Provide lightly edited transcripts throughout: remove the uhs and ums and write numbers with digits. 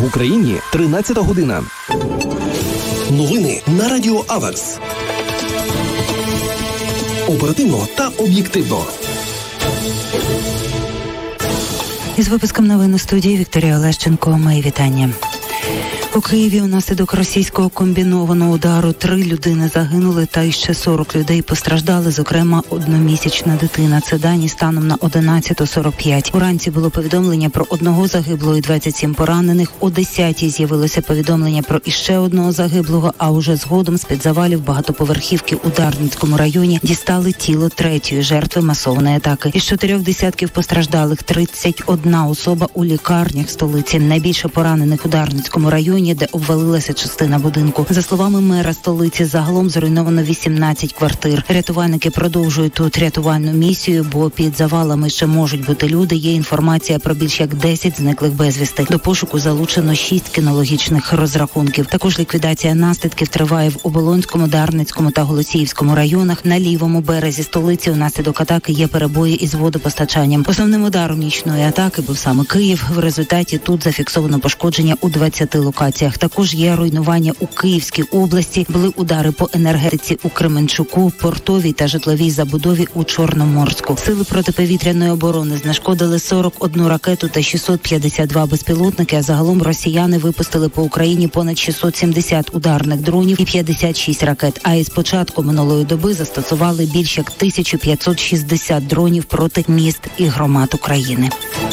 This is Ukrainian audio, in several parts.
В Україні 13 година. Новини на Радіо Аверс. Оперативно та об'єктивно. Із випуском новин у студії Вікторія Олещенко. Мої вітання. У Києві унаслідок російського комбінованого удару 3 людини загинули та іще 40 людей постраждали, зокрема одномісячна дитина. Це дані станом на 11:45. Уранці було повідомлення про 1 загиблого і 27 поранених. О 10:00 з'явилося повідомлення про іще 1 загиблого, а уже згодом з-під завалів багатоповерхівки у Дарницькому районі дістали тіло 3-ї жертви масованої атаки. Із 4 десятків постраждалих 31 особа у лікарнях столиці. Найбільше поранених у Дарницькому районі, де обвалилася частина будинку. За словами мера столиці, загалом зруйновано 18 квартир. Рятувальники продовжують тут рятувальну місію, бо під завалами ще можуть бути люди. Є інформація про більш як 10 зниклих безвісти. До пошуку залучено 6 кінологічних розрахунків. Також ліквідація наслідків триває в Оболонському, Дарницькому та Голосіївському районах. На лівому березі столиці унаслідок атаки є перебої із водопостачанням. Основним ударом нічної атаки був саме Київ. В результаті тут зафіксовано пошкодження у 20 локаціях. Також є руйнування у Київській області. Були удари по енергетиці у Кременчуку, портовій та житловій забудові у Чорноморську. Сили протиповітряної оборони знешкодили 41 ракету та 652 безпілотники, а загалом росіяни випустили по Україні понад 670 ударних дронів і 56 ракет. А із початку минулої доби застосували більш як 1560 дронів проти міст і громад України.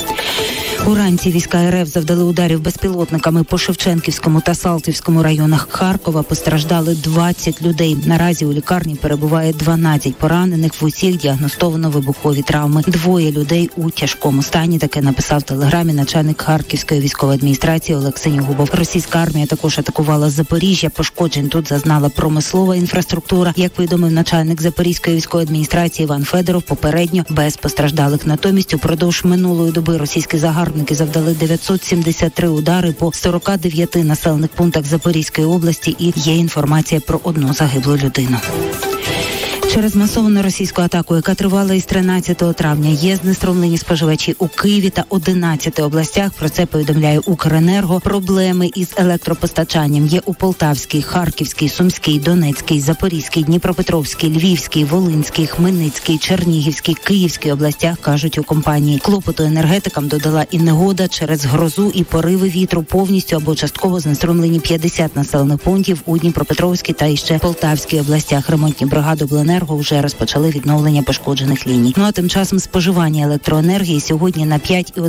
Уранці війська РФ завдали ударів безпілотниками по Шевченківському та Салтівському районах Харкова. Постраждали 20 людей. Наразі у лікарні перебуває 12 поранених. В усіх діагностовано вибухові травми. 2 людей у тяжкому стані. Таке написав в телеграмі начальник Харківської військової адміністрації Олег Синігубов. Російська армія також атакувала Запоріжжя. Пошкоджень тут зазнала промислова інфраструктура. Як повідомив начальник Запорізької військової адміністрації Іван Федоров, попередньо без постраждалих. Натомість упродовж минулої доби російські загарбники завдали 973 удари по 49 населених пунктах Запорізької області і є інформація про 1 загиблу людину. Через масовану російську атаку, яка тривала із 13 травня, є знеструмлені споживачі у Києві та 11 областях. Про це повідомляє Укренерго. Проблеми із електропостачанням є у Полтавській, Харківській, Сумській, Донецькій, Запорізькій, Дніпропетровській, Львівській, Волинській, Хмельницькій, Чернігівській, Київській областях, кажуть у компанії. Клопоту енергетикам додала і негода. Через грозу і пориви вітру повністю або частково знеструмлені 50 населених пунктів у Дніпропетровській та іще Полтавській областях. Ремонтні бригади обленерго вже розпочали відновлення пошкоджених ліній. Ну а тим часом споживання електроенергії сьогодні на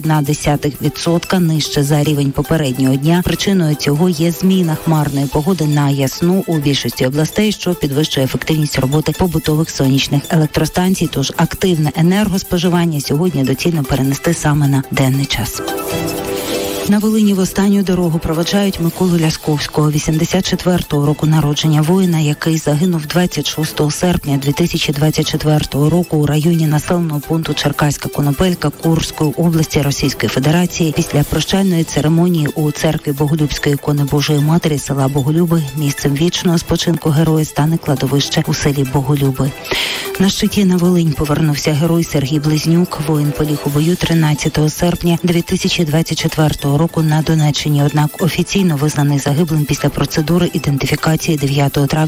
5,1% нижче за рівень попереднього дня. Причиною цього є зміна хмарної погоди на ясну у більшості областей, що підвищує ефективність роботи побутових сонячних електростанцій. Тож активне енергоспоживання сьогодні доцільно перенести саме на денний час. На Волині в останню дорогу проведжають Миколу Лясковського, 84-го року народження воїна, який загинув 26 серпня 2024 року у районі населеного пункту Черкаська Конопелька Курської області Російської Федерації. Після прощальної церемонії у церкві Боголюбської ікони Божої Матері села Боголюби місцем вічного спочинку героя стане кладовище у селі Боголюби. На щиті на Волинь повернувся герой Сергій Близнюк. Воїн поліг у бою 13 серпня 2024 року на Донеччині, однак офіційно визнаний загиблим після процедури ідентифікації 9 травня